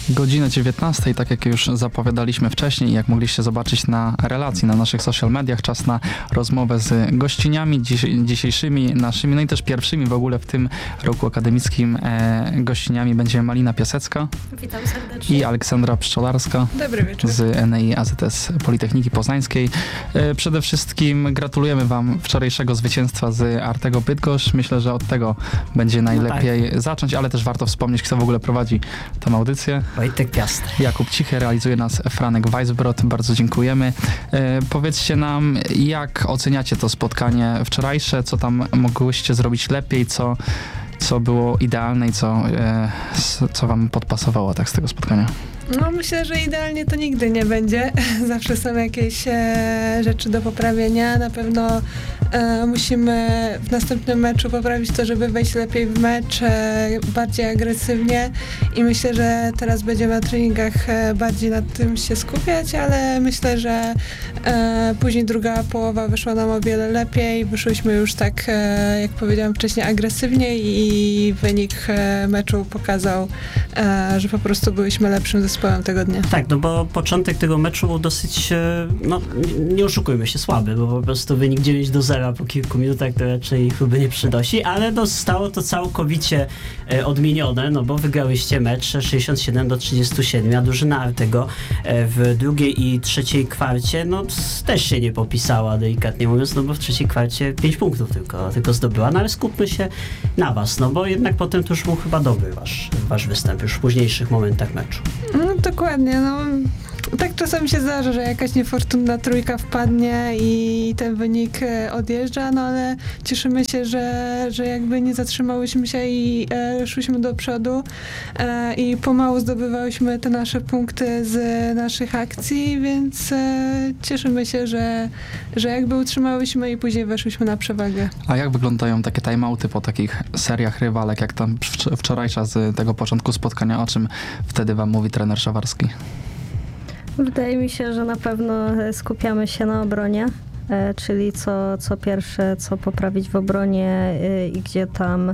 Godzinę 19, tak jak już zapowiadaliśmy wcześniej, jak mogliście zobaczyć na relacji na naszych social mediach, czas na rozmowę z gościniami dzisiejszymi naszymi, no i też pierwszymi w ogóle w tym roku akademickim gościniami będzie Malina Piasecka. Witam serdecznie. I Aleksandra Pszczolarska. Dobry wieczór. Z NEI AZS Politechniki Poznańskiej. Przede wszystkim gratulujemy wam wczorajszego zwycięstwa z Artego Bydgoszcz. Myślę, że od tego będzie najlepiej zacząć, ale też warto wspomnieć, kto w ogóle prowadzi tę audycję. Wojtek Piastry. Jakub Cichy, realizuje nas Franek Weisbrod. Bardzo dziękujemy. Powiedzcie nam, jak oceniacie to spotkanie wczorajsze, co tam mogłyście zrobić lepiej, co było idealne i co wam podpasowało tak z tego spotkania? No myślę, że idealnie to nigdy nie będzie. Zawsze są jakieś rzeczy do poprawienia. Na pewno musimy w następnym meczu poprawić to, żeby wejść lepiej w mecz, bardziej agresywnie i myślę, że teraz będziemy na treningach bardziej nad tym się skupiać, ale myślę, że później druga połowa wyszła nam o wiele lepiej. Wyszłyśmy już tak, jak powiedziałam wcześniej, agresywnie i wynik meczu pokazał, że po prostu byliśmy lepszym zespołem tego dnia. Tak, no bo początek tego meczu był dosyć, no nie oszukujmy się, słaby, bo po prostu wynik 9-0 po kilku minutach to raczej chyba nie przynosi, ale zostało to całkowicie odmienione, no bo wygrałyście mecz 67-37, a drużyna Artego w drugiej i trzeciej kwarcie, no też się nie popisała, delikatnie mówiąc, no bo w trzeciej kwarcie 5 punktów tylko zdobyła, no ale skupmy się na was, no bo jednak potem to już był chyba dobry wasz występ już w późniejszych momentach meczu. No dokładnie, no tak czasami się zdarza, że jakaś niefortunna trójka wpadnie i ten wynik odjeżdża, no ale cieszymy się, że jakby nie zatrzymałyśmy się i szłyśmy do przodu i pomału zdobywałyśmy te nasze punkty z naszych akcji, więc cieszymy się, że jakby utrzymałyśmy i później weszłyśmy na przewagę. A jak wyglądają takie timeouty po takich seriach rywalek, jak tam wczorajsza z tego początku spotkania, o czym wtedy wam mówi trener Szawarski? Wydaje mi się, że na pewno skupiamy się na obronie, czyli co pierwsze, co poprawić w obronie i gdzie tam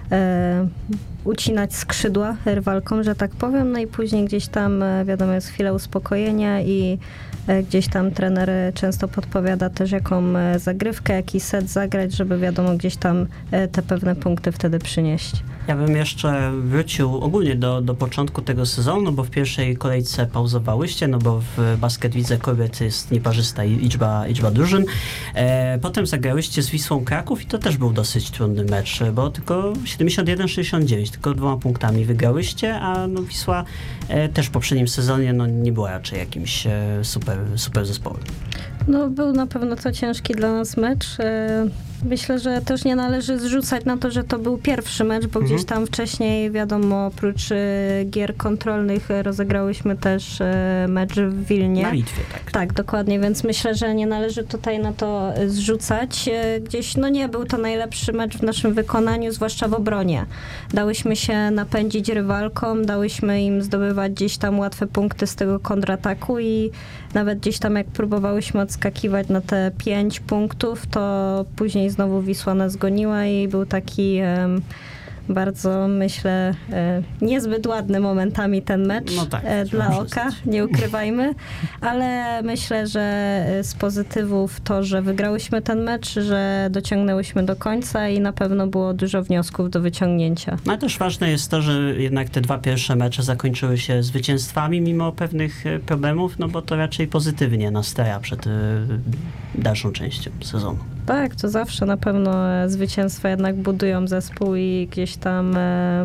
ucinać skrzydła rywalkom, że tak powiem, no i później gdzieś tam wiadomo jest chwila uspokojenia i gdzieś tam trener często podpowiada też jaką zagrywkę, jaki set zagrać, żeby wiadomo gdzieś tam te pewne punkty wtedy przynieść. Ja bym jeszcze wrócił ogólnie do początku tego sezonu, no bo w pierwszej kolejce pauzowałyście, no bo w Basket Lidze kobiet jest nieparzysta liczba drużyn. Potem zagrałyście z Wisłą Kraków i to też był dosyć trudny mecz, bo tylko 71-69, tylko 2 punktami wygrałyście, a no Wisła też w poprzednim sezonie no nie była raczej jakimś super zespołem. No był na pewno to ciężki dla nas mecz. Myślę, że też nie należy zrzucać na to, że to był pierwszy mecz, bo gdzieś tam wcześniej, wiadomo, oprócz gier kontrolnych rozegrałyśmy też mecz w Wilnie. Na Litwie, tak. Tak, dokładnie, więc myślę, że nie należy tutaj na to zrzucać. Gdzieś, no nie był to najlepszy mecz w naszym wykonaniu, zwłaszcza w obronie. Dałyśmy się napędzić rywalkom, dałyśmy im zdobywać gdzieś tam łatwe punkty z tego kontrataku i nawet gdzieś tam jak próbowałyśmy odskakiwać na te 5 punktów, to później znowu Wisła nas goniła i był taki bardzo, myślę, niezbyt ładny momentami ten mecz dla oka, nie ukrywajmy, ale myślę, że z pozytywów to, że wygrałyśmy ten mecz, że dociągnęłyśmy do końca i na pewno było dużo wniosków do wyciągnięcia. No ale też ważne jest to, że jednak te 2 pierwsze mecze zakończyły się zwycięstwami mimo pewnych problemów, no bo to raczej pozytywnie nastraja przed dalszą częścią sezonu. Tak, to zawsze na pewno zwycięstwa jednak budują zespół i gdzieś tam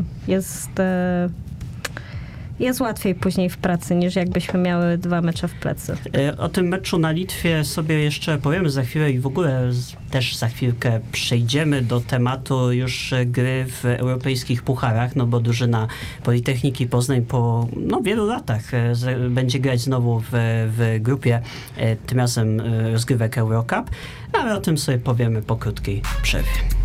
jest łatwiej później w pracy, niż jakbyśmy miały 2 mecze w plecy. O tym meczu na Litwie sobie jeszcze powiemy za chwilę i w ogóle też za chwilkę przejdziemy do tematu już gry w europejskich pucharach, no bo drużyna Politechniki Poznań po wielu latach będzie grać znowu w grupie, tym razem rozgrywek Eurocup, ale o tym sobie powiemy po krótkiej przerwie.